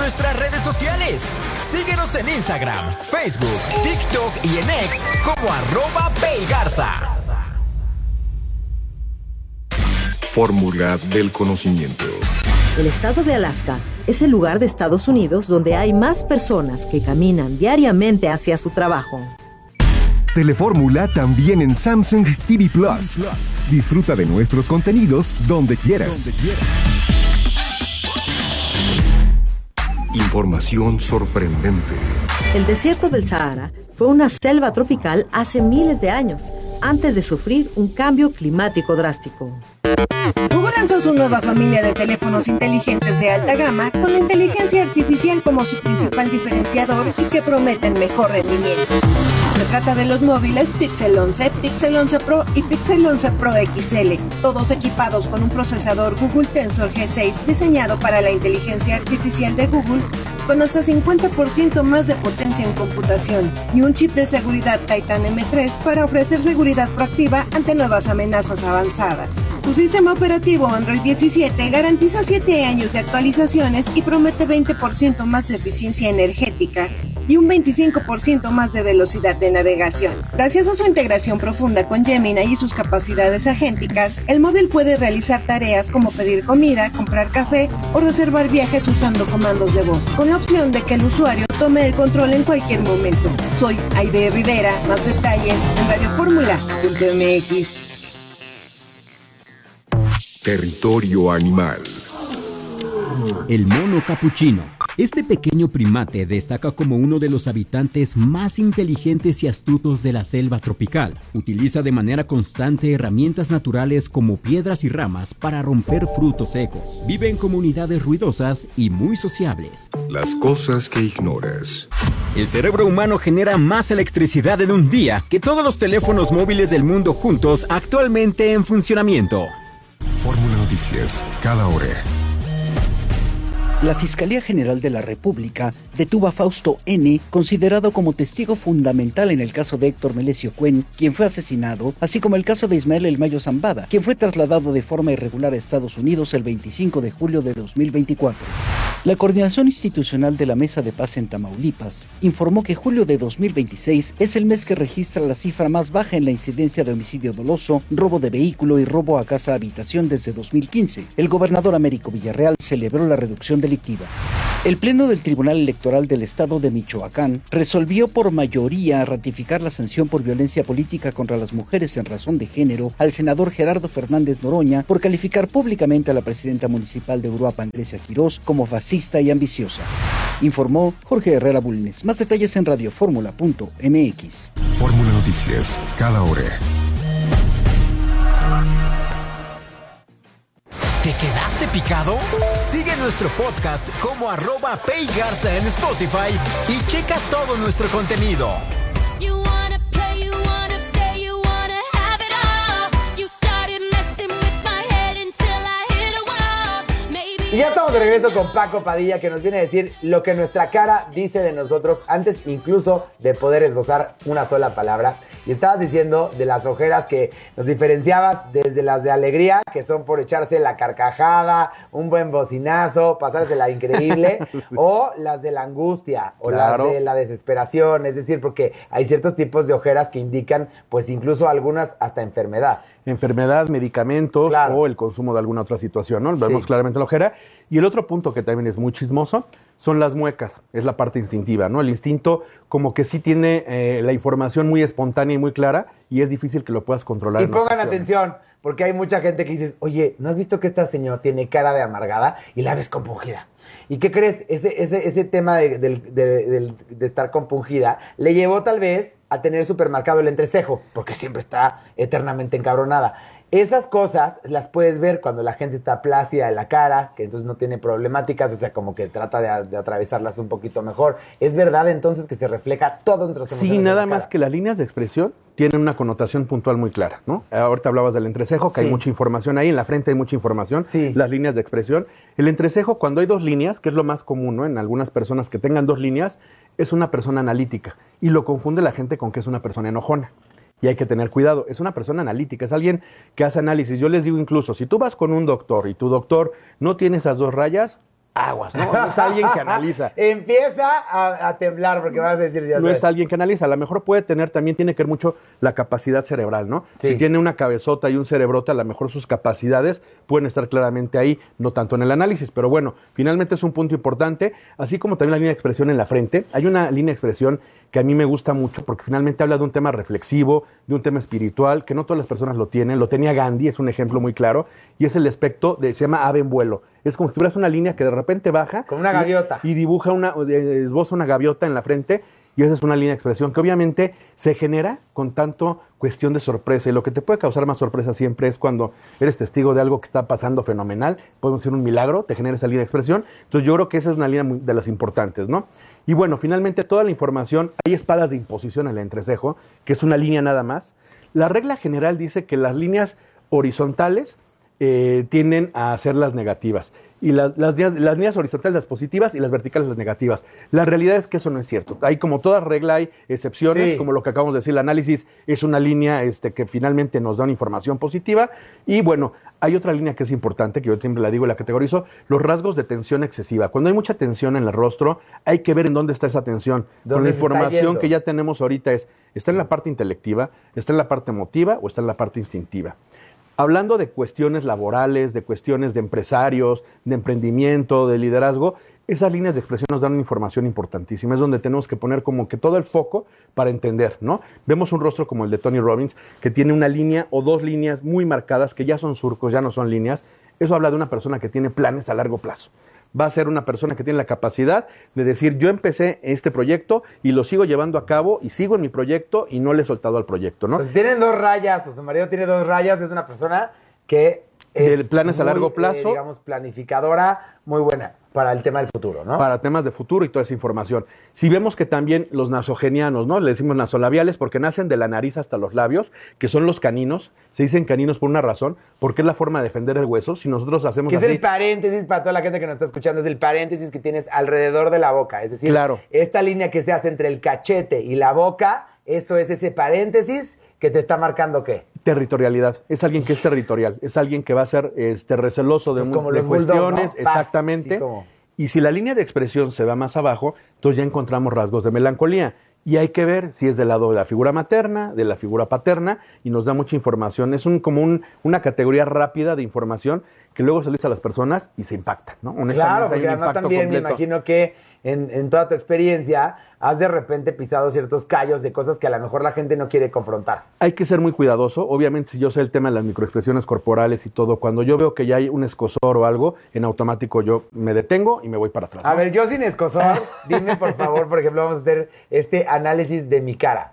nuestras redes sociales. Síguenos en Instagram, Facebook, TikTok y en X como @PayGarza. Fórmula del conocimiento. El estado de Alaska es el lugar de Estados Unidos donde hay más personas que caminan diariamente hacia su trabajo. Telefórmula también en Samsung TV Plus. Disfruta de nuestros contenidos donde quieras. Información sorprendente. El desierto del Sahara fue una selva tropical hace miles de años, antes de sufrir un cambio climático drástico. Google lanzó su nueva familia de teléfonos inteligentes de alta gama con la inteligencia artificial como su principal diferenciador y que prometen mejor rendimiento. Se trata de los móviles Pixel 11, Pixel 11 Pro y Pixel 11 Pro XL, todos equipados con un procesador Google Tensor G6 diseñado para la inteligencia artificial de Google con hasta 50% más de potencia en computación y un chip de seguridad Titan M3 para ofrecer seguridad proactiva ante nuevas amenazas avanzadas. Su sistema operativo Android 17 garantiza 7 años de actualizaciones y promete 20% más de eficiencia energética y un 25% más de velocidad de navegación. Gracias a su integración profunda con Gemini y sus capacidades agénticas, el móvil puede realizar tareas como pedir comida, comprar café o reservar viajes usando comandos de voz, con la opción de que el usuario tome el control en cualquier momento. Soy Aide Rivera, más detalles en radioformula.mx. Territorio animal. El mono capuchino. Este pequeño primate destaca como uno de los habitantes más inteligentes y astutos de la selva tropical. Utiliza de manera constante herramientas naturales como piedras y ramas para romper frutos secos. Vive en comunidades ruidosas y muy sociables. Las cosas que ignoras. El cerebro humano genera más electricidad en un día que todos los teléfonos móviles del mundo juntos actualmente en funcionamiento. Fórmula Noticias, cada hora. La Fiscalía General de la República detuvo a Fausto N., considerado como testigo fundamental en el caso de Héctor Melesio Cuen, quien fue asesinado, así como el caso de Ismael El Mayo Zambada, quien fue trasladado de forma irregular a Estados Unidos el 25 de julio de 2024. La Coordinación Institucional de la Mesa de Paz en Tamaulipas informó que julio de 2026 es el mes que registra la cifra más baja en la incidencia de homicidio doloso, robo de vehículo y robo a casa-habitación desde 2015. El gobernador Américo Villarreal celebró la reducción delictiva. El Pleno del Tribunal Electoral del Estado de Michoacán resolvió por mayoría ratificar la sanción por violencia política contra las mujeres en razón de género al senador Gerardo Fernández Noroña por calificar públicamente a la presidenta municipal de Uruapan, Grecia Quirós, como fascista y ambiciosa. Informó Jorge Herrera Bulnes. Más detalles en radioformula.mx. Fórmula Noticias, cada hora. ¿Te quedaste picado? Sigue nuestro podcast como @PayGarza en Spotify y checa todo nuestro contenido. Y ya estamos de regreso con Paco Padilla, que nos viene a decir lo que nuestra cara dice de nosotros antes incluso de poder esbozar una sola palabra. Y estabas diciendo de las ojeras que nos diferenciabas desde las de alegría, que son por echarse la carcajada, un buen bocinazo, pasársela increíble, o las de la angustia, o claro, las de la desesperación. Es decir, porque hay ciertos tipos de ojeras que indican, pues incluso algunas hasta enfermedad. Enfermedad, medicamentos, claro, o el consumo de alguna otra situación, ¿no? Vemos claramente la ojera. Y el otro punto que también es muy chismoso son las muecas, es la parte instintiva, ¿no? El instinto como que sí tiene la información muy espontánea y muy clara y es difícil que lo puedas controlar. Y pongan atención, porque hay mucha gente que dices, oye, ¿no has visto que esta señora tiene cara de amargada y la ves compungida? ¿Y qué crees? Ese tema de estar compungida le llevó tal vez a tener supermercado el entrecejo, porque siempre está eternamente encabronada. Esas cosas las puedes ver cuando la gente está plácida de la cara, que entonces no tiene problemáticas, o sea, como que trata de atravesarlas un poquito mejor. ¿Es verdad entonces que se refleja todo entre los emociones? Sí, nada más que las líneas de expresión tienen una connotación puntual muy clara, ¿no? Ahorita hablabas del entrecejo, que hay mucha información ahí, en la frente hay mucha información, las líneas de expresión. El entrecejo, cuando hay dos líneas, que es lo más común, ¿no? En algunas personas que tengan dos líneas, es una persona analítica, y lo confunde la gente con que es una persona enojona. Y hay que tener cuidado, es una persona analítica, es alguien que hace análisis. Yo les digo incluso, si tú vas con un doctor y tu doctor no tiene esas dos rayas, aguas, ¿no? No es alguien que analiza. Empieza a temblar porque vas a decir ya. No es alguien que analiza. A lo mejor también tiene que ver mucho la capacidad cerebral, ¿no? Sí. Si tiene una cabezota y un cerebrote, a lo mejor sus capacidades pueden estar claramente ahí, no tanto en el análisis. Pero bueno, finalmente es un punto importante, así como también la línea de expresión en la frente. Hay una línea de expresión que a mí me gusta mucho porque finalmente habla de un tema reflexivo, de un tema espiritual, que no todas las personas lo tienen. Lo tenía Gandhi, es un ejemplo muy claro, y es el aspecto se llama ave en vuelo. Es como si tuvieras una línea que de repente baja. Como una gaviota. Y dibuja esboza una gaviota en la frente, y esa es una línea de expresión que obviamente se genera con tanto cuestión de sorpresa. Y lo que te puede causar más sorpresa siempre es cuando eres testigo de algo que está pasando fenomenal, podemos decir un milagro, te genera esa línea de expresión. Entonces yo creo que esa es una línea de las importantes, ¿no? Y bueno, finalmente toda la información, hay espadas de imposición en el entrecejo, que es una línea nada más. La regla general dice que las líneas horizontales tienden a ser las negativas. Y las líneas horizontales las positivas y las verticales las negativas. La realidad es que eso no es cierto. Hay como toda regla, hay excepciones, como lo que acabamos de decir, el análisis es una línea que finalmente nos da una información positiva. Y bueno, hay otra línea que es importante, que yo siempre la digo y la categorizo, los rasgos de tensión excesiva. Cuando hay mucha tensión en el rostro, hay que ver en dónde está esa tensión. Con la información que ya tenemos ahorita ¿está en la parte intelectiva, está en la parte emotiva o está en la parte instintiva? Hablando de cuestiones laborales, de cuestiones de empresarios, de emprendimiento, de liderazgo, esas líneas de expresión nos dan una información importantísima. Es donde tenemos que poner como que todo el foco para entender, ¿no? Vemos un rostro como el de Tony Robbins, que tiene una línea o dos líneas muy marcadas, que ya son surcos, ya no son líneas. Eso habla de una persona que tiene planes a largo plazo. Va a ser una persona que tiene la capacidad de decir, yo empecé este proyecto y lo sigo llevando a cabo y sigo en mi proyecto y no le he soltado al proyecto, ¿no? Pues tienen 2 rayas, o su marido tiene 2 rayas, es una persona que es planes a largo plazo, digamos, planificadora, muy buena para el tema del futuro, ¿no? Para temas de futuro y toda esa información. Si vemos que también los nasogenianos, ¿no? Le decimos nasolabiales porque nacen de la nariz hasta los labios, que son los caninos. Se dicen caninos por una razón, porque es la forma de defender el hueso. Si nosotros hacemos así... Que es el paréntesis para toda la gente que nos está escuchando, es el paréntesis que tienes alrededor de la boca. Es decir, esta línea que se hace entre el cachete y la boca, eso es ese paréntesis que te está marcando, ¿qué? Territorialidad. Es alguien que es territorial. Es alguien que va a ser receloso de, como de los cuestiones. Bulldog, ¿no? Exactamente. Sí, como... Y si la línea de expresión se va más abajo, entonces ya encontramos rasgos de melancolía. Y hay que ver si es del lado de la figura materna, de la figura paterna, y nos da mucha información. Es una categoría rápida de información que luego se le dice a las personas y se impacta, ¿no? Claro, porque además también completo. Me imagino que en toda tu experiencia has de repente pisado ciertos callos de cosas que a lo mejor la gente no quiere confrontar. Hay que ser muy cuidadoso. Obviamente, si yo sé el tema de las microexpresiones corporales y todo, cuando yo veo que ya hay un escozor o algo, en automático yo me detengo y me voy para atrás, ¿no? A ver, yo sin escozor, dime por favor, por ejemplo, vamos a hacer este análisis de mi cara.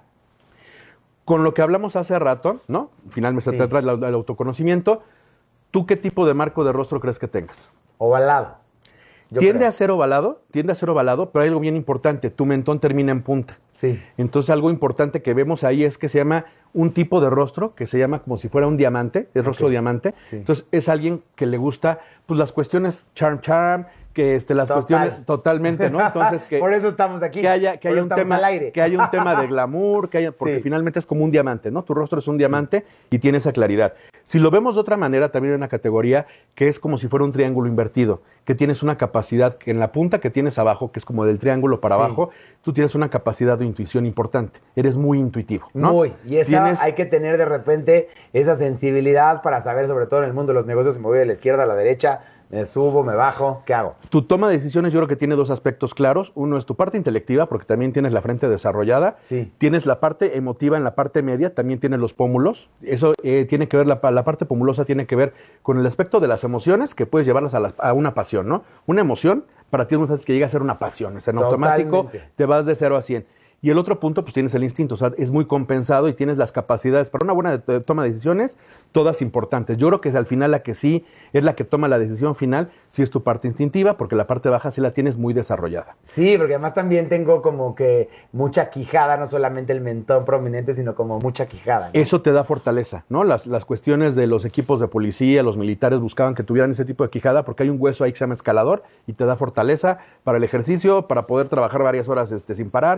Con lo que hablamos hace rato, ¿no? Finalmente se trata del autoconocimiento. ¿Tú qué tipo de marco de rostro crees que tengas? Ovalado. Tiende a ser ovalado, pero hay algo bien importante, tu mentón termina en punta. Sí. Entonces algo importante que vemos ahí es que se llama un tipo de rostro que se llama como si fuera un diamante, es rostro diamante. Sí. Entonces es alguien que le gusta pues las cuestiones charm, que las cuestiones totalmente, ¿no? Entonces que por eso estamos aquí. Que haya un tema al aire. Que haya un tema de glamour, porque finalmente es como un diamante, ¿no? Tu rostro es un diamante y tiene esa claridad. Si lo vemos de otra manera, también hay una categoría que es como si fuera un triángulo invertido, que tienes una capacidad que en la punta que tienes abajo, que es como del triángulo para abajo, tú tienes una capacidad de intuición importante. Eres muy intuitivo, ¿no? Muy. Y hay que tener de repente esa sensibilidad para saber, sobre todo en el mundo de los negocios, si me voy de la izquierda a la derecha, me subo, me bajo, ¿qué hago? Tu toma de decisiones yo creo que tiene 2 aspectos claros. Uno es tu parte intelectiva, porque también tienes la frente desarrollada. Sí. Tienes la parte emotiva en la parte media, también tienes los pómulos. Eso tiene que ver, la parte pomulosa tiene que ver con el aspecto de las emociones, que puedes llevarlas a una pasión, ¿no? Una emoción para ti es muy fácil que llegue a ser una pasión. O sea, en automático te vas de 0 a 100. Y el otro punto, pues tienes el instinto, o sea, es muy compensado y tienes las capacidades para una buena toma de decisiones, todas importantes. Yo creo que al final la que sí es la que toma la decisión final, sí es tu parte instintiva, porque la parte baja sí la tienes muy desarrollada. Sí, porque además también tengo como que mucha quijada, no solamente el mentón prominente, sino como mucha quijada, ¿no? Eso te da fortaleza, ¿no? Las cuestiones de los equipos de policía, los militares buscaban que tuvieran ese tipo de quijada, porque hay un hueso ahí que se llama escalador y te da fortaleza para el ejercicio, para poder trabajar varias horas sin parar y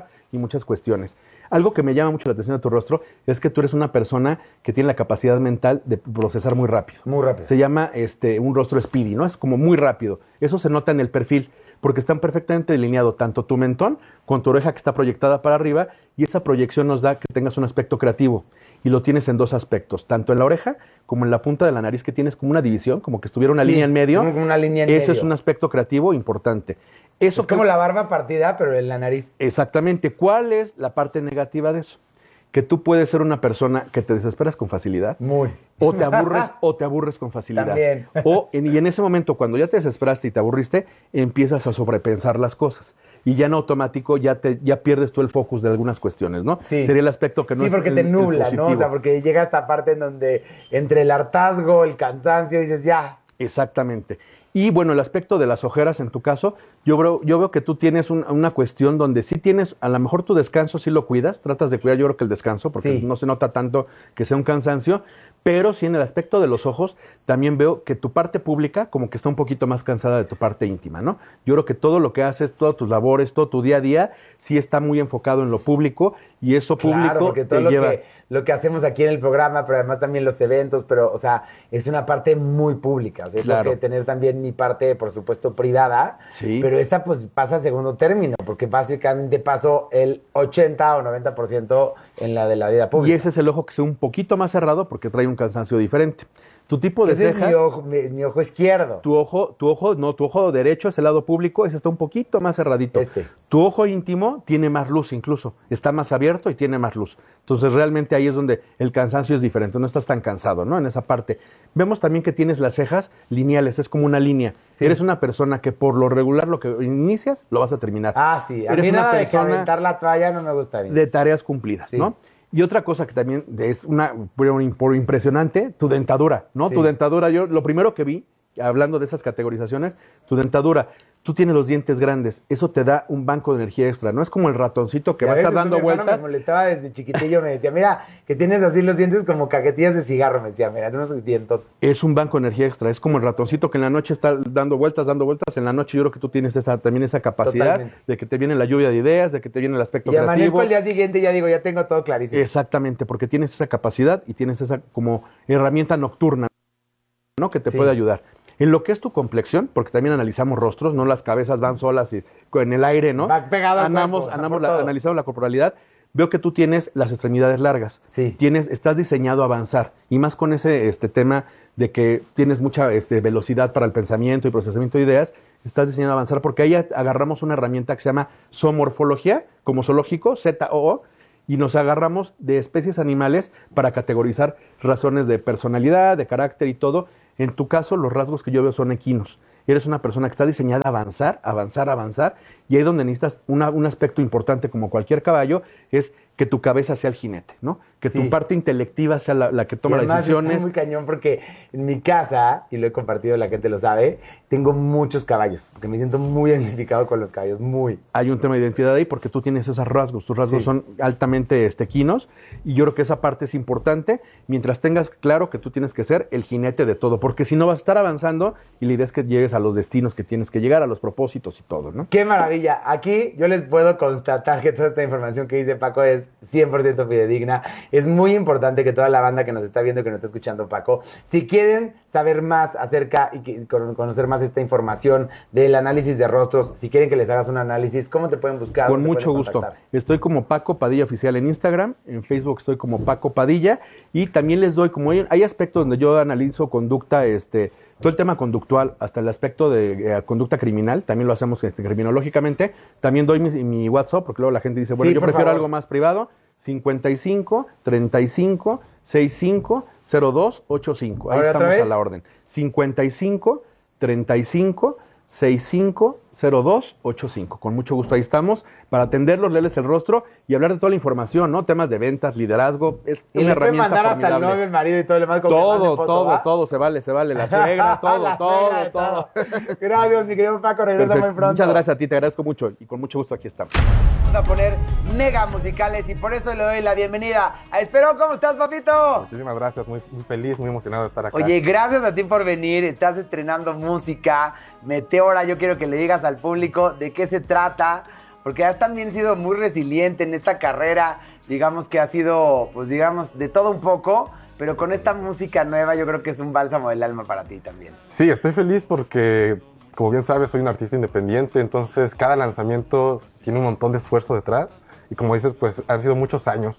muchas cuestiones. Algo que me llama mucho la atención de tu rostro es que tú eres una persona que tiene la capacidad mental de procesar muy rápido. Muy rápido. Se llama un rostro speedy, ¿no? Es como muy rápido. Eso se nota en el perfil, porque están perfectamente delineados tanto tu mentón con tu oreja que está proyectada para arriba, y esa proyección nos da que tengas un aspecto creativo. Y lo tienes en dos aspectos, tanto en la oreja como en la punta de la nariz, que tienes como una división, como que estuviera una línea en medio. Una línea en medio. Eso es un aspecto creativo importante. Eso es como la barba partida, pero en la nariz. Exactamente. ¿Cuál es la parte negativa de eso? Que tú puedes ser una persona que te desesperas con facilidad. Muy. O te aburres con facilidad. También. Y en ese momento, cuando ya te desesperaste y te aburriste, empiezas a sobrepensar las cosas. Y ya en automático ya pierdes tú el focus de algunas cuestiones, ¿no? Sí. Sería el aspecto que no es Sí, porque te nubla, ¿no? O sea, porque llega esta parte en donde entre el hartazgo, el cansancio, dices ya. Exactamente. Y bueno, el aspecto de las ojeras en tu caso, yo veo que tú tienes una cuestión donde sí tienes, a lo mejor tu descanso sí lo cuidas, tratas de cuidar yo creo que el descanso, porque no se nota tanto que sea un cansancio, pero sí en el aspecto de los ojos también veo que tu parte pública como que está un poquito más cansada de tu parte íntima, ¿no? Yo creo que todo lo que haces, todas tus labores, todo tu día a día, sí está muy enfocado en lo público, y eso público porque todo te lleva... lo que hacemos aquí en el programa, pero además también los eventos, pero, o sea, es una parte muy pública. O sea, tengo que tener también mi parte, por supuesto, privada, pero esa pues pasa a segundo término, porque básicamente paso el 80 o 90% en la de la vida pública. Y ese es el ojo que sea un poquito más cerrado porque trae un cansancio diferente. Tu tipo de cejas... Es mi ojo izquierdo. Tu ojo derecho es el lado público, ese está un poquito más cerradito. Tu ojo íntimo tiene más luz incluso, está más abierto y tiene más luz. Entonces realmente ahí es donde el cansancio es diferente, no estás tan cansado, ¿no? En esa parte. Vemos también que tienes las cejas lineales, es como una línea. Sí. Eres una persona que por lo regular lo que inicias lo vas a terminar. Ah, sí. A mí nada de que aventar la toalla no me gusta bien. De tareas cumplidas, ¿no? Y otra cosa que también es por impresionante, tu dentadura, ¿no? Sí. Tu dentadura, yo lo primero que vi, hablando de esas categorizaciones, tu dentadura, tú tienes los dientes grandes, eso te da un banco de energía extra, no es como el ratoncito que va a estar dando vueltas. Mi hermano me molestaba desde chiquitillo, me decía, mira, que tienes así los dientes como cajetillas de cigarro, me decía, mira, unos dientos. Es un banco de energía extra, es como el ratoncito que en la noche está dando vueltas, en la noche yo creo que tú tienes también esa capacidad. Totalmente. De que te viene la lluvia de ideas, de que te viene el aspecto creativo. Y amanezco el día siguiente y ya digo, ya tengo todo clarísimo. Exactamente, porque tienes esa capacidad y tienes esa como herramienta nocturna, ¿no? Que te puede ayudar. En lo que es tu complexión, porque también analizamos rostros, no las cabezas van solas y en el aire, ¿no? Va pegado analizamos la corporalidad. Veo que tú tienes las extremidades largas. Sí. Estás diseñado a avanzar. Y más con ese tema de que tienes mucha velocidad para el pensamiento y procesamiento de ideas, estás diseñado a avanzar porque ahí agarramos una herramienta que se llama zoomorfología, como zoológico, ZOO, y nos agarramos de especies animales para categorizar razones de personalidad, de carácter y todo. En tu caso, los rasgos que yo veo son equinos. Eres una persona que está diseñada a avanzar, y ahí donde necesitas un aspecto importante como cualquier caballo, es que tu cabeza sea el jinete, ¿no? Que tu parte intelectiva sea la que toma las decisiones. Es muy cañón porque en mi casa, y lo he compartido, la gente lo sabe, tengo muchos caballos, porque me siento muy identificado con los caballos, muy. Hay un tema de identidad ahí porque tú tienes esos rasgos, tus rasgos son altamente equinos, y yo creo que esa parte es importante, mientras tengas claro que tú tienes que ser el jinete de todo, porque si no vas a estar avanzando, y la idea es que llegues a los destinos que tienes que llegar, a los propósitos y todo, ¿no? ¡Qué maravilla! Aquí yo les puedo constatar que toda esta información que dice Paco es 100% fidedigna. Es muy importante que toda la banda que nos está viendo, que nos está escuchando, Paco, si quieren saber más acerca y conocer más esta información del análisis de rostros, si quieren que les hagas un análisis, ¿cómo te pueden buscar? Con mucho gusto. Estoy como Paco Padilla Oficial en Instagram, en Facebook estoy como Paco Padilla, y también les doy, como hay aspectos donde yo analizo conducta, todo el tema conductual, hasta el aspecto de conducta criminal, también lo hacemos criminológicamente. También doy mi WhatsApp, porque luego la gente dice, bueno, yo prefiero algo más privado. 55 35 65 02 85. Ahí estamos a la orden. 55 35 65 02 85. Con mucho gusto ahí estamos para atenderlos, leerles el rostro y hablar de toda la información, ¿no? Temas de ventas, liderazgo, es una herramienta mandar formidable. Hasta el novio, el marido y todo lo demás. Todo se vale, la suegra, todo. Gracias, mi querido Paco, regresa muy pronto. Muchas gracias a ti, te agradezco mucho y con mucho gusto aquí estamos. Vamos a poner mega musicales y por eso le doy la bienvenida a Espero. ¿Cómo estás, papito? Muchísimas gracias, muy feliz, muy emocionado de estar acá. Oye, gracias a ti por venir, estás estrenando música, Meteora, yo quiero que le digas al público de qué se trata, porque has también sido muy resiliente en esta carrera, digamos que ha sido, pues digamos, de todo un poco, pero con esta música nueva yo creo que es un bálsamo del alma para ti también. Sí, estoy feliz porque, como bien sabes, soy un artista independiente, entonces cada lanzamiento tiene un montón de esfuerzo detrás, y como dices, pues han sido muchos años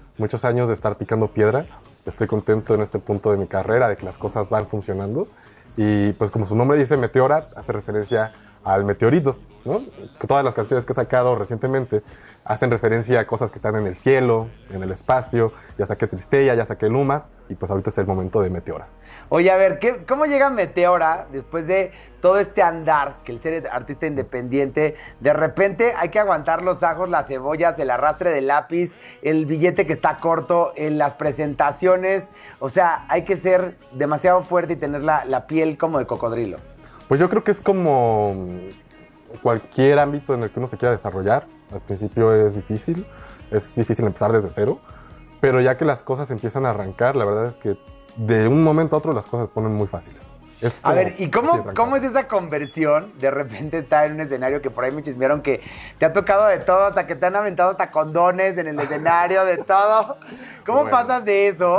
de estar picando piedra. Estoy contento en este punto de mi carrera, de que las cosas van funcionando. Y pues como su nombre dice, Meteora, hace referencia al meteorito, ¿no? Que todas las canciones que he sacado recientemente hacen referencia a cosas que están en el cielo, en el espacio. Ya saqué Tristella, ya saqué Luma, y pues ahorita es el momento de Meteora. Oye, a ver, ¿cómo llega Meteora después de todo este andar, que el ser artista independiente, de repente hay que aguantar los ajos, las cebollas, el arrastre del lápiz, el billete que está corto, en las presentaciones? O sea, hay que ser demasiado fuerte y tener la piel como de cocodrilo. Pues yo creo que es como cualquier ámbito en el que uno se quiera desarrollar. Al principio es difícil empezar desde cero, pero ya que las cosas empiezan a arrancar, la verdad es que de un momento a otro las cosas se ponen muy fáciles. A ver, ¿y cómo es esa conversión? De repente estar en un escenario que por ahí me chismearon que te ha tocado de todo, hasta que te han aventado hasta condones en el escenario, de todo. ¿Cómo pasas de eso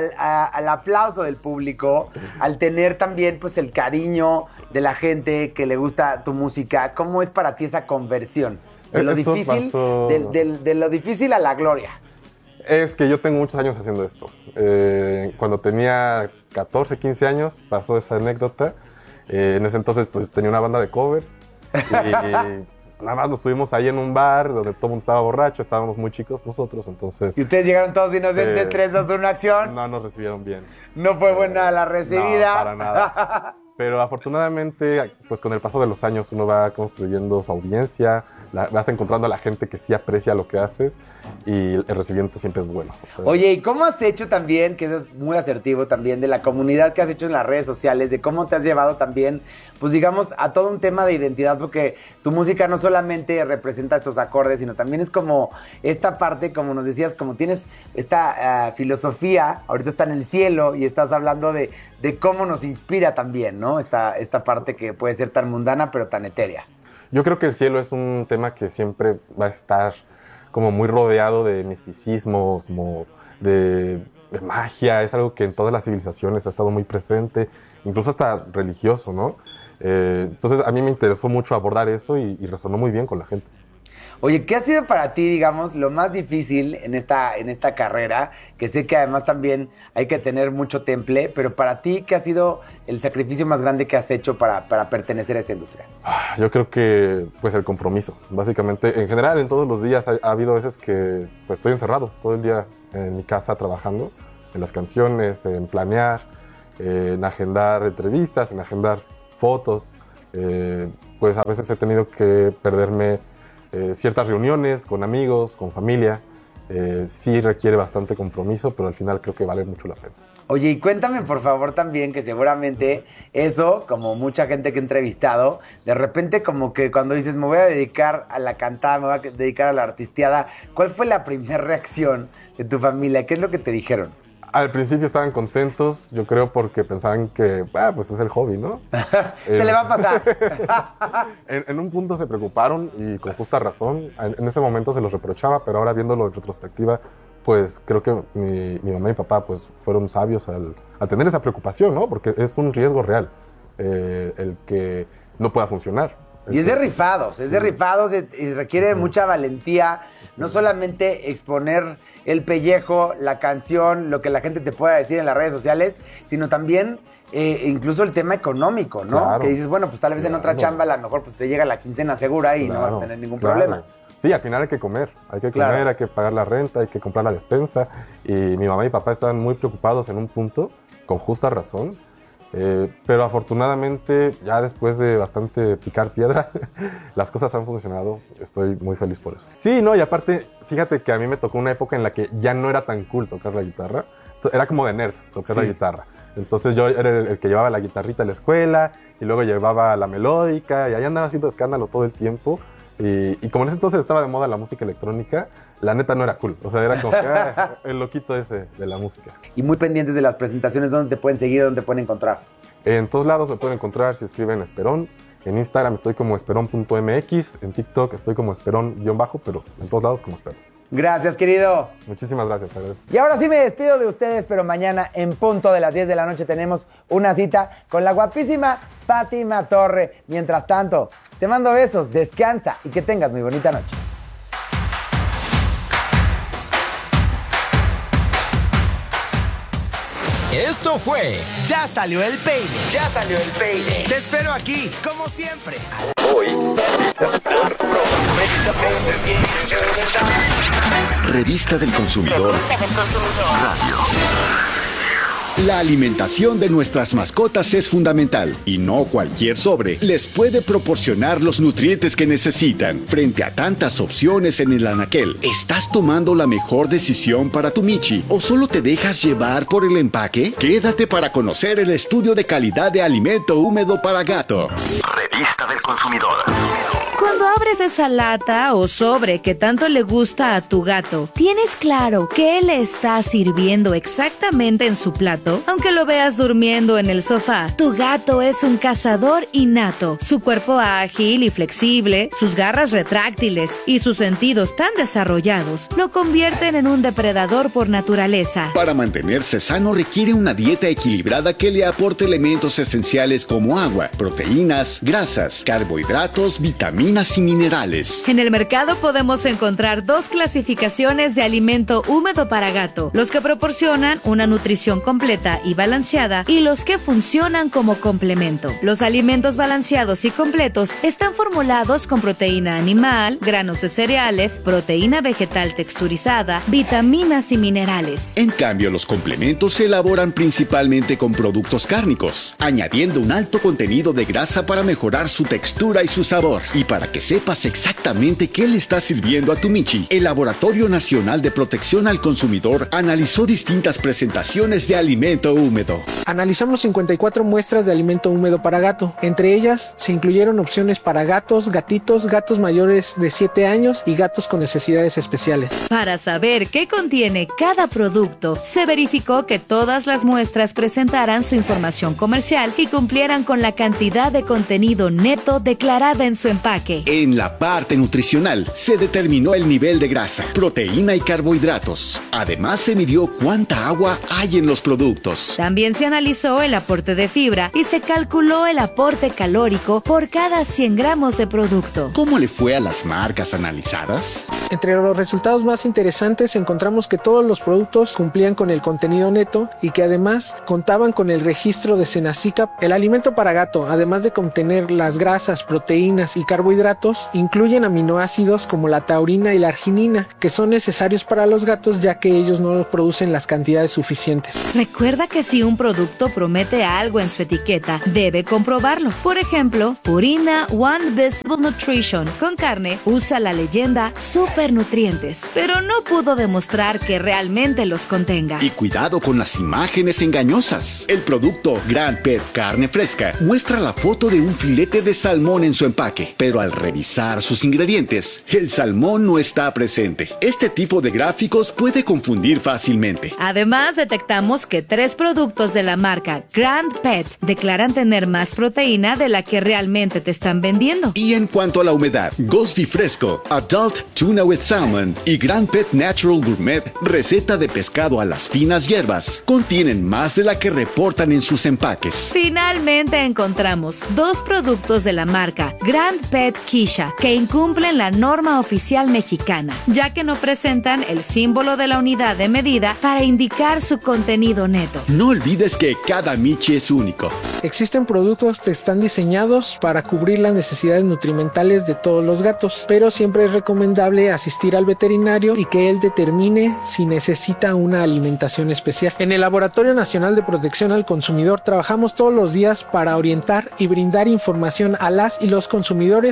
al aplauso del público, al tener también pues el cariño de la gente que le gusta tu música? ¿Cómo es para ti esa conversión? De lo difícil, de lo difícil a la gloria. Es que yo tengo muchos años haciendo esto. Cuando tenía 14, 15 años pasó esa anécdota. En ese entonces pues tenía una banda de covers y nada más nos estuvimos ahí en un bar donde todo el mundo estaba borracho, estábamos muy chicos nosotros, entonces... ¿Y ustedes llegaron todos inocentes, 3, 2, 1, acción? No nos recibieron bien. ¿No fue buena la recibida? No, para nada. Pero afortunadamente, pues con el paso de los años uno va construyendo su audiencia, vas encontrando a la gente que sí aprecia lo que haces y el recibimiento siempre es bueno. Oye, ¿y cómo has hecho también, que eso es muy asertivo también, de la comunidad que has hecho en las redes sociales, de cómo te has llevado también, pues digamos, a todo un tema de identidad? Porque tu música no solamente representa estos acordes, sino también es como esta parte, como nos decías, como tienes esta filosofía, ahorita está en el cielo y estás hablando de cómo nos inspira también, ¿no? Esta parte que puede ser tan mundana, pero tan etérea. Yo creo que el cielo es un tema que siempre va a estar como muy rodeado de misticismo, como de magia. Es algo que en todas las civilizaciones ha estado muy presente, incluso hasta religioso, ¿no? Entonces a mí me interesó mucho abordar eso y resonó muy bien con la gente. Oye, ¿qué ha sido para ti, digamos, lo más difícil en esta carrera? Que sé que además también hay que tener mucho temple, pero para ti, ¿qué ha sido el sacrificio más grande que has hecho para pertenecer a esta industria? Yo creo que, pues, el compromiso. Básicamente, en general, en todos los días ha habido veces que pues, estoy encerrado todo el día en mi casa trabajando, en las canciones, en planear, en agendar entrevistas, en agendar fotos. Pues a veces he tenido que perderme ciertas reuniones con amigos, con familia. Sí requiere bastante compromiso, pero al final creo que vale mucho la pena. Oye, y cuéntame por favor también, que seguramente eso, como mucha gente que he entrevistado, de repente como que cuando dices me voy a dedicar a la cantada, me voy a dedicar a la artisteada, ¿cuál fue la primera reacción de tu familia? ¿Qué es lo que te dijeron? Al principio estaban contentos, yo creo porque pensaban que, pues es el hobby, ¿no? Se le va a pasar. En un punto se preocuparon y con justa razón. En ese momento se los reprochaba, pero ahora viéndolo en retrospectiva, pues creo que mi mamá y mi papá pues fueron sabios al tener esa preocupación, ¿no? Porque es un riesgo real el que no pueda funcionar. Y es de rifados y requiere mucha valentía, no solamente exponer el pellejo, la canción, lo que la gente te pueda decir en las redes sociales, sino también incluso el tema económico, ¿no? Claro. Que dices, bueno, pues tal vez en otra chamba a lo mejor pues te llega la quincena segura y no vas a tener ningún problema. Sí, al final hay que comer, hay que pagar la renta, hay que comprar la despensa. Y mi mamá y papá estaban muy preocupados en un punto, con justa razón. Pero afortunadamente, ya después de bastante picar piedra, las cosas han funcionado. Estoy muy feliz por eso. Sí, no, y aparte, fíjate que a mí me tocó una época en la que ya no era tan cool tocar la guitarra. Era como de nerds tocar la guitarra. Entonces yo era el que llevaba la guitarrita a la escuela y luego llevaba la melódica y ahí andaba haciendo escándalo todo el tiempo. Y como en ese entonces estaba de moda la música electrónica, la neta no era cool. O sea, era como el loquito ese de la música. Y muy pendientes de las presentaciones, ¿dónde te pueden seguir, dónde te pueden encontrar? En todos lados me pueden encontrar si escriben Esperón. En Instagram estoy como esperon.mx, en TikTok estoy como esperon_, pero en todos lados como Esperon. Gracias, querido. Muchísimas gracias. Y ahora sí me despido de ustedes, pero mañana en punto de las 10 de la noche tenemos una cita con la guapísima Fátima Torre. Mientras tanto, te mando besos, descansa y que tengas muy bonita noche. Esto fue Ya Salió el Peine. Ya Salió el Peine. Te espero aquí, como siempre. Hoy. Revista del Consumidor. Radio. La alimentación de nuestras mascotas es fundamental y no cualquier sobre les puede proporcionar los nutrientes que necesitan. Frente a tantas opciones en el anaquel, ¿estás tomando la mejor decisión para tu Michi o solo te dejas llevar por el empaque? Quédate para conocer el estudio de calidad de alimento húmedo para gato. Revista del Consumidor. Cuando abres esa lata o sobre que tanto le gusta a tu gato, ¿tienes claro qué le está sirviendo exactamente en su plato? Aunque lo veas durmiendo en el sofá, tu gato es un cazador innato. Su cuerpo ágil y flexible, sus garras retráctiles y sus sentidos tan desarrollados lo convierten en un depredador por naturaleza. Para mantenerse sano requiere una dieta equilibrada que le aporte elementos esenciales como agua, proteínas, grasas, carbohidratos, vitaminas y minerales. En el mercado podemos encontrar 2 clasificaciones de alimento húmedo para gato: los que proporcionan una nutrición completa y balanceada y los que funcionan como complemento. Los alimentos balanceados y completos están formulados con proteína animal, granos de cereales, proteína vegetal texturizada, vitaminas y minerales. En cambio, los complementos se elaboran principalmente con productos cárnicos, añadiendo un alto contenido de grasa para mejorar su textura y su sabor. Y para que sepas exactamente qué le está sirviendo a tu Michi, el Laboratorio Nacional de Protección al Consumidor analizó distintas presentaciones de alimento húmedo. Analizamos 54 muestras de alimento húmedo para gato. Entre ellas se incluyeron opciones para gatos, gatitos, gatos mayores de 7 años y gatos con necesidades especiales. Para saber qué contiene cada producto, se verificó que todas las muestras presentaran su información comercial y cumplieran con la cantidad de contenido neto declarada en su empaque. En la parte nutricional se determinó el nivel de grasa, proteína y carbohidratos. Además se midió cuánta agua hay en los productos. También se analizó el aporte de fibra y se calculó el aporte calórico por cada 100 gramos de producto. ¿Cómo le fue a las marcas analizadas? Entre los resultados más interesantes encontramos que todos los productos cumplían con el contenido neto y que además contaban con el registro de Senasicap. El alimento para gato, además de contener las grasas, proteínas y carbohidratos, incluyen aminoácidos como la taurina y la arginina, que son necesarios para los gatos ya que ellos no producen las cantidades suficientes. Recuerda que si un producto promete algo en su etiqueta, debe comprobarlo. Por ejemplo, Purina One Visible Nutrition con carne usa la leyenda Super Nutrientes, pero no pudo demostrar que realmente los contenga. Y cuidado con las imágenes engañosas. El producto Grand Pet Carne Fresca muestra la foto de un filete de salmón en su empaque, pero al revisar sus ingredientes, el salmón no está presente. Este tipo de gráficos puede confundir fácilmente. Además, detectamos que 3 productos de la marca Grand Pet declaran tener más proteína de la que realmente te están vendiendo. Y en cuanto a la humedad, Ghosty Fresco, Adult Tuna with Salmon y Grand Pet Natural Gourmet, receta de pescado a las finas hierbas, contienen más de la que reportan en sus empaques. Finalmente encontramos 2 productos de la marca Grand Pet Kisha que incumplen la norma oficial mexicana, ya que no presentan el símbolo de la unidad de medida para indicar su contenido neto. No olvides que cada Michi es único. Existen productos que están diseñados para cubrir las necesidades nutrimentales de todos los gatos, pero siempre es recomendable asistir al veterinario y que él determine si necesita una alimentación especial. En el Laboratorio Nacional de Protección al Consumidor trabajamos todos los días para orientar y brindar información a las y los consumidores para que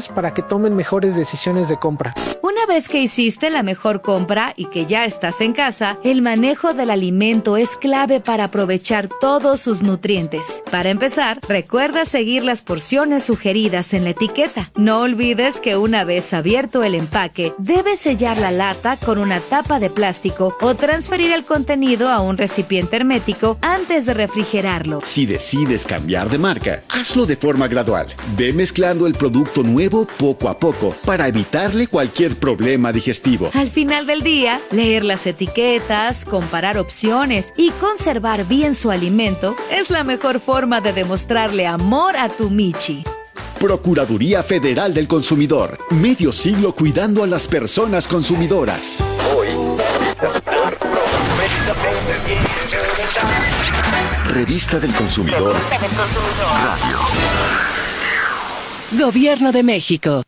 tomen mejores decisiones de compra. Una vez que hiciste la mejor compra y que ya estás en casa, el manejo del alimento es clave para aprovechar todos sus nutrientes. Para empezar, recuerda seguir las porciones sugeridas en la etiqueta. No olvides que una vez abierto el empaque, debes sellar la lata con una tapa de plástico o transferir el contenido a un recipiente hermético antes de refrigerarlo. Si decides cambiar de marca, hazlo de forma gradual. Ve mezclando el producto nuevo poco a poco para evitarle cualquier problema digestivo. Al final del día, leer las etiquetas, comparar opciones y conservar bien su alimento es la mejor forma de demostrarle amor a tu Michi. Procuraduría Federal del Consumidor. Medio siglo cuidando a las personas consumidoras. Revista del Consumidor. Radio. Gobierno de México.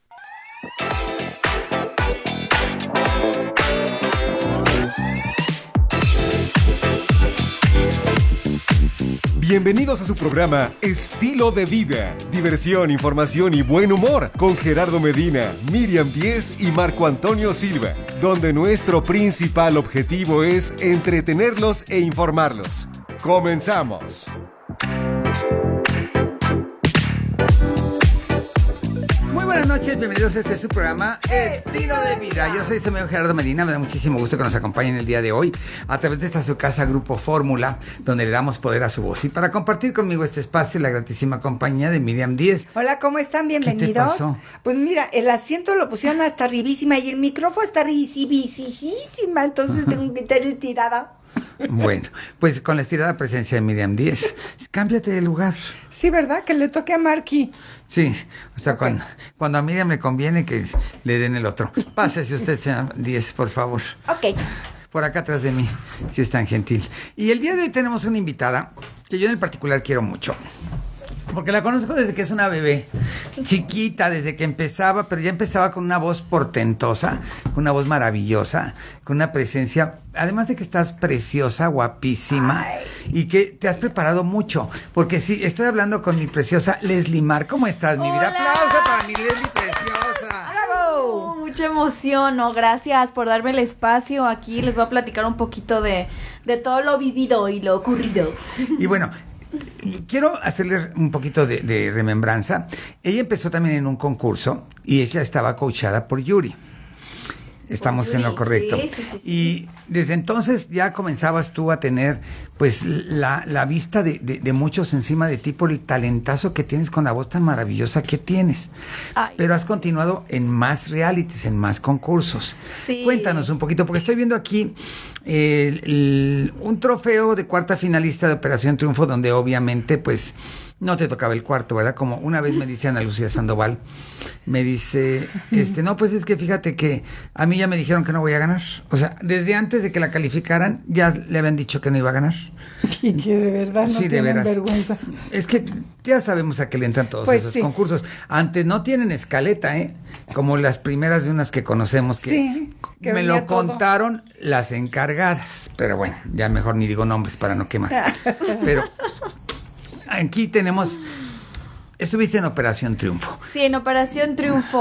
Bienvenidos a su programa Estilo de Vida. Diversión, información y buen humor con Gerardo Medina, Miriam Díez y Marco Antonio Silva, donde nuestro principal objetivo es entretenerlos e informarlos. ¡Comenzamos! Muy buenas noches, bienvenidos a su programa Estilo de Vida. Yo soy su amigo Gerardo Medina, me da muchísimo gusto que nos acompañen el día de hoy a través de esta su casa Grupo Fórmula, donde le damos poder a su voz. Y para compartir conmigo este espacio, la gratísima compañía de Miriam Díez. Hola, ¿cómo están? Bienvenidos. ¿Qué te pasó? Pues mira, el asiento lo pusieron hasta arribísima y el micrófono está arribísima, entonces tengo que estar estirada. Bueno, pues con la estirada presencia de Miriam Díez, cámbiate de lugar. Sí, ¿verdad? Que le toque a Marky. Sí, o sea, okay. Cuando a Miriam le conviene que le den el otro. Pásese usted, señor Díez, por favor. Ok. Por acá atrás de mí, si es tan gentil. Y el día de hoy tenemos una invitada que yo en el particular quiero mucho. Porque la conozco desde que es una bebé, chiquita, desde que empezaba, pero ya empezaba con una voz portentosa, con una voz maravillosa, con una presencia, además de que estás preciosa, guapísima, y que te has preparado mucho. Porque sí, estoy hablando con mi preciosa Leslie Mar. ¿Cómo estás, mi vida? ¡Aplauso para mi Leslie preciosa! ¡Bravo! Mucha emoción, ¿no? Gracias por darme el espacio. Aquí les voy a platicar un poquito de todo lo vivido y lo ocurrido. Y bueno, quiero hacerle un poquito de remembranza. Ella empezó también en un concurso y ella estaba coachada por Yuri. Estamos en lo correcto. Sí. Y desde entonces ya comenzabas tú a tener pues la vista de muchos encima de ti por el talentazo que tienes con la voz tan maravillosa que tienes. Ay. Pero has continuado en más realities, en más concursos. Sí. Cuéntanos un poquito, porque estoy viendo aquí un trofeo de cuarta finalista de Operación Triunfo, donde obviamente pues no te tocaba el cuarto, ¿verdad? Como una vez me dice Ana Lucía Sandoval, me dice, no, pues es que fíjate que a mí ya me dijeron que no voy a ganar. O sea, desde antes de que la calificaran, ya le habían dicho que no iba a ganar. Y que de verdad no tienen vergüenza. Es que ya sabemos a qué le entran todos esos concursos. Antes no tienen escaleta, como las primeras de unas que conocemos que me lo contaron las encargadas. Pero bueno, ya mejor ni digo nombres para no quemar. Pero aquí tenemos... Estuviste en Operación Triunfo. Sí, en Operación Triunfo.